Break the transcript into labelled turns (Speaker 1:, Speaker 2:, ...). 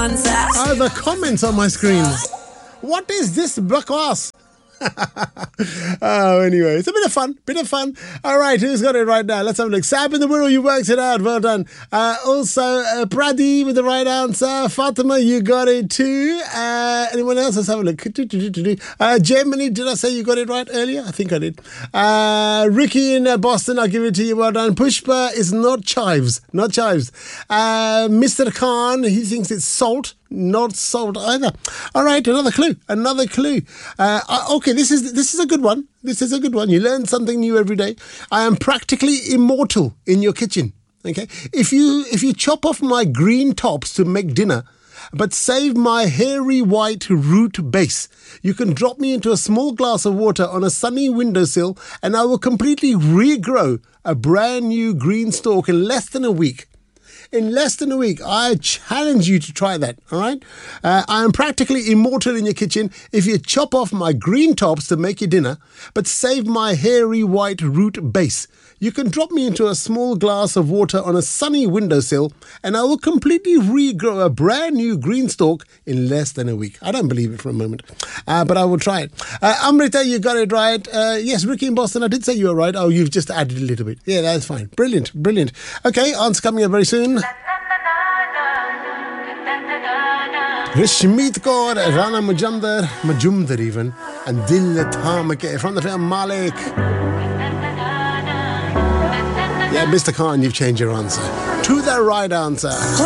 Speaker 1: answer.
Speaker 2: The comments on my screen. What is this bakwas? Anyway, it's a bit of fun. All right, who's got it right now? Let's have a look. Sab in the Wirral, you worked it out. Well done. Also, Pradi with the right answer. Fatima, you got it too. Anyone else? Let's have a look. Germany, did I say you got it right earlier? I think I did. Ricky in Boston, I'll give it to you. Well done. Pushpa is not chives. Mr. Khan, he thinks it's salt. Not salt either. All right, another clue. Okay, this is a good one. You learn something new every day. I am practically immortal in your kitchen. Okay, if you chop off my green tops to make dinner, but save my hairy white root base, you can drop me into a small glass of water on a sunny windowsill, and I will completely regrow a brand new green stalk in less than a week. In less than a week, I challenge you to try that, all right? I am practically immortal in your kitchen if you chop off my green tops to make your dinner, but save my hairy white root base. You can drop me into a small glass of water on a sunny windowsill, and I will completely regrow a brand new green stalk in less than a week. I don't believe it for a moment, but I will try it. Amrita, you got it right. Yes, Ricky in Boston, I did say you were right. Oh, you've just added a little bit. Yeah, that's fine. Brilliant. Okay, answer coming up very soon. Rishmeet Kaur, Rana Majumdar even, and Dil Thamake from the film Malik. Yeah, Mr. Khan, you've changed your answer to the right answer.